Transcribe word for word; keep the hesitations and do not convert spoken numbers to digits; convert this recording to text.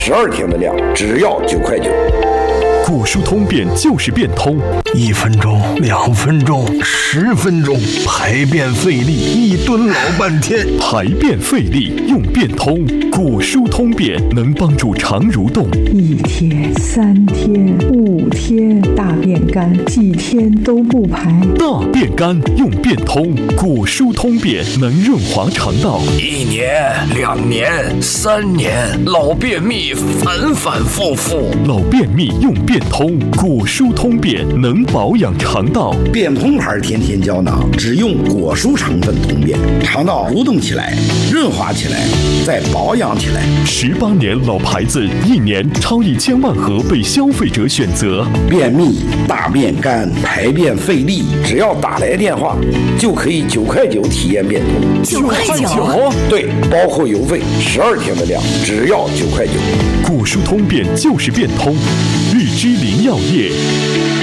十二天的量只要九块九。 果蔬通便就是变通， 一分钟、两分钟、十分钟，排便费力，一蹲老半天。 排便费力用变通，果蔬通便能帮助肠蠕动。 一天、三天、五天，大便干，几天都不排。 大便干用变通，果蔬通便能润滑肠道。 一年、两年、三年，老便秘反反复复。 老便秘用变通，果蔬通便能保养肠道。 变通牌天天胶囊只用果蔬成分通便，肠道蠕动起来，润滑起来，再保养起来。 十八年老牌子，一年超一千万盒被消费者选择。 便秘、大便干、排便费力，只要打来电话，就可以九块九体验变通。 九块九？ 对，包括邮费，十二天的量只要九块九。 果蔬通便就是变通，日之林药业。